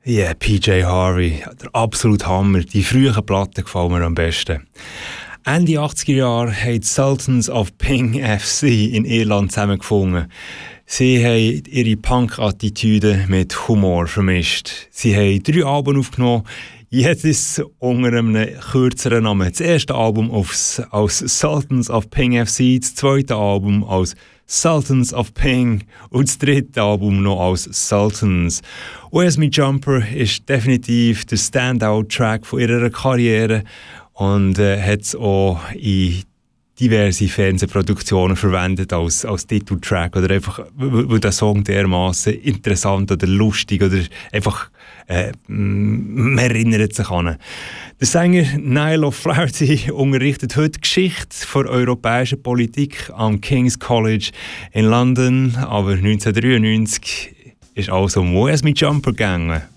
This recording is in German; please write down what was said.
Ja, PJ Harvey, der absolute Hammer. Die frühen Platten gefallen mir am besten. Ende 80er Jahre haben die Sultans of Ping FC in Irland zusammengefunden. Sie haben ihre Punk-Attitüde mit Humor vermischt. Sie haben 3 Alben aufgenommen, jedes unter einem kürzeren Namen. Das erste Album als Sultans of Ping FC, das zweite Album als Sultans of Ping und das dritte Album noch als Sultans. Where's My Jumper ist definitiv der Standout-Track von ihrer Karriere und hat es auch in diverse Fernsehproduktionen verwendet als Titeltrack oder einfach, weil der Song dermaßen interessant oder lustig oder einfach man erinnert sich an ihn. Der Sänger Niall O'Flaherty unterrichtet heute Geschichte der europäischen Politik am King's College in London, aber 1993 ist also um Where's My Jumper gegangen.